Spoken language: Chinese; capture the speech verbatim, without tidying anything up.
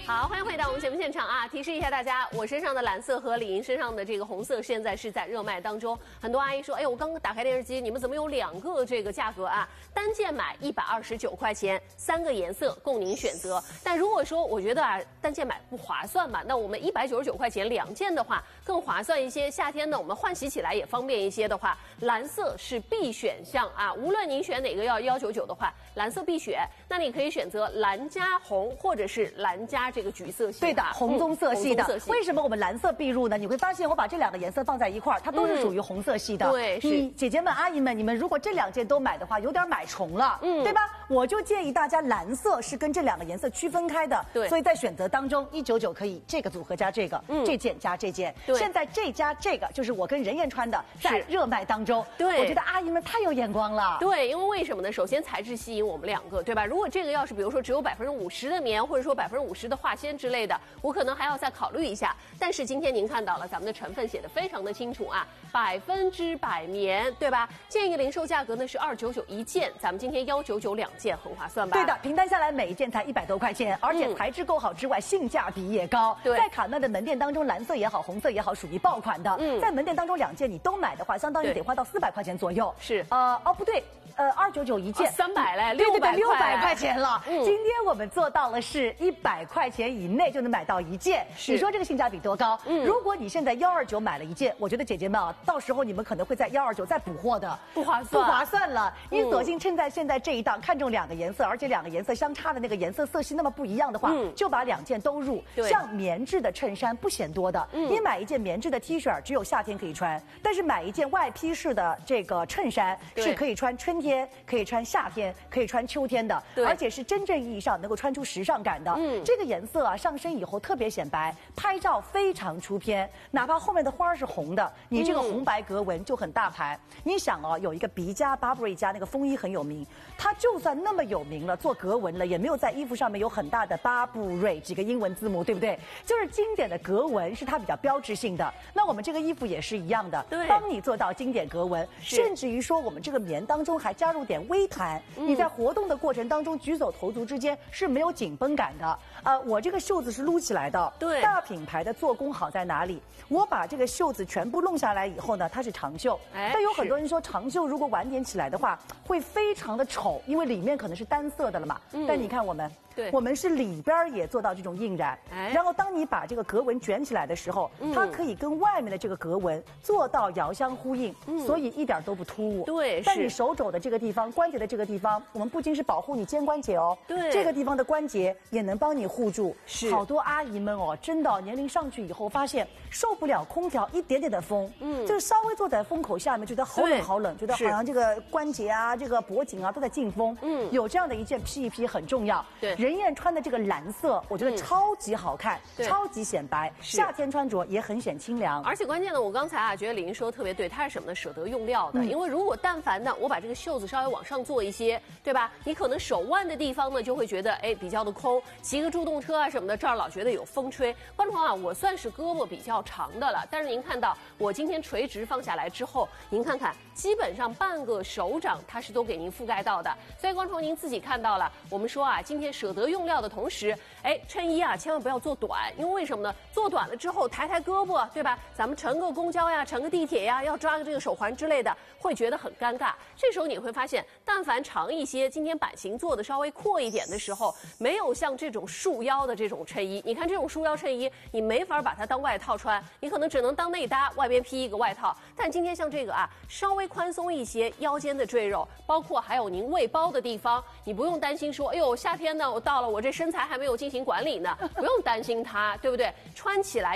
好，欢迎回到我们节目现场啊！提示一下大家，我身上的蓝色和李莹身上的这个红色现在是在热卖当中。很多阿姨说，哎，我刚刚打开电视机，你们怎么有两个这个价格啊？单件买一百二十九块钱，三个颜色供您选择。但如果说我觉得啊，单件买不划算吧，那我们一百九十九块钱两件的话更划算一些。夏天呢，我们换洗起来也方便一些的话，蓝色是必选项啊！无论您选哪个要幺九九的话，蓝色必选。那你可以选择蓝加红，或者是蓝加这个橘色系。 对的，红棕色系的。 嗯、 为什么我们蓝色必入呢？你会发现我把这两个颜色放在一块儿，它都是属于红色系的。 嗯、对，是。 你姐姐们、阿姨们，你们如果这两件都买的话，有点买重了，嗯，对吧？我就建议大家，蓝色是跟这两个颜色区分开的。 对。 所以在选择当中，一九九可以这个组合加这个，嗯，这件加这件。 对。 现在这加这个就是我跟任燕穿的，在热卖当中。 对。 我觉得阿姨们太有眼光了。 对，因为为什么呢？首先材质吸引我们两个，对吧？如果这个要是比如说只有百分之五十的棉，或者说百分之五十的化纤之类的，我可能还要再考虑一下。但是今天您看到了，咱们的成分写的非常的清楚啊，百分之百棉，对吧？建议零售价格呢是二九九一件，咱们今天幺九九两件，很划算吧？ 对的，平摊下来每一件才一百多块钱，而且材质够好之外，嗯、性价比也高。 对， 在卡曼的门店当中，蓝色也好，红色也好，属于爆款的。嗯，在门店当中两件你都买的话，相当于得花到四百块钱左右。 是， 呃，哦不对。呃，二九九一件， 三百嘞， 六百六百块钱了。 嗯， 今天我们做到了是一百块钱以内就能买到一件，你说这个性价比多高？嗯，如果你现在幺二九买了一件，我觉得姐姐们啊，到时候你们可能会在幺二九再补货的， 不划算， 不划算了。你索性趁在现在这一档，看中两个颜色，而且两个颜色相差的那个颜色色系那么不一样的话，嗯，就把两件都入。像棉质的衬衫不嫌多的，嗯，你买一件棉质的 T 恤只有夏天可以穿，但是买一件外披式的这个衬衫是可以穿春天，可以穿夏天，可以穿秋天的，而且是真正意义上能够穿出时尚感的。嗯，这个颜色啊，上身以后特别显白，拍照非常出片。哪怕后面的花是红的，你这个红白格纹就很大牌。嗯、你想哦，有一个鼻家 Burberry 家那个风衣很有名，它就算那么有名了，做格纹了，也没有在衣服上面有很大的 Burberry 几个英文字母，对不对？就是经典的格纹是它比较标志性的。那我们这个衣服也是一样的， 对， 帮你做到经典格纹，甚至于说我们这个棉当中还加入点微弹，你在活动的过程当中举手投足之间是没有紧绷感的。呃，我这个袖子是撸起来的， 对， 大品牌的做工好在哪里？我把这个袖子全部弄下来以后呢，它是长袖。哎，但有很多人说长袖如果晚点起来的话，会非常的丑，因为里面可能是单色的了嘛。嗯，但你看我们。对，我们是里边也做到这种印染，哎，然后当你把这个格纹卷起来的时候，嗯、它可以跟外面的这个格纹做到遥相呼应，嗯、所以一点都不突兀。 对， 在你手肘的这个地方、关节的这个地方，我们不仅是保护你肩关节哦， 对， 这个地方的关节也能帮你护住。 是， 好多阿姨们哦，真的年龄上去以后，发现受不了空调一点点的风，嗯，就是稍微坐在风口下面，觉得好冷好冷，觉得好像这个关节啊、这个脖颈啊都在进风。嗯，有这样的一件披一披很重要。 对。 任燕穿的这个蓝色，我觉得超级好看，嗯、超级显白，夏天穿着也很显清凉。 而且关键呢，我刚才啊觉得李莹说的特别对，它是什么呢？舍得用料的。嗯、因为如果但凡呢，我把这个袖子稍微往上做一些，对吧？你可能手腕的地方呢就会觉得哎比较的空，骑个助动车啊什么的，这儿老觉得有风吹。观众朋友啊，我算是胳膊比较长的了，但是您看到我今天垂直放下来之后，您看看，基本上半个手掌它是都给您覆盖到的。所以观众您自己看到了，我们说啊，今天舍得用料的同时。时，哎，衬衣啊，千万不要做短，因为为什么呢？做短了之后，抬抬胳膊，对吧？咱们乘个公交呀，乘个地铁呀，要抓个这个手环之类的，会觉得很尴尬。这时候你会发现，但凡长一些，今天版型做的稍微阔一点的时候，没有像这种束腰的这种衬衣，你看这种束腰衬衣，你没法把它当外套穿，你可能只能当内搭，外边披一个外套。但今天像这个啊，稍微宽松一些，腰间的赘肉，包括还有您胃包的地方，你不用担心说，哎呦，夏天呢，我到了，我这身材还没有进行管理呢，不用担心它，对不对？穿起来。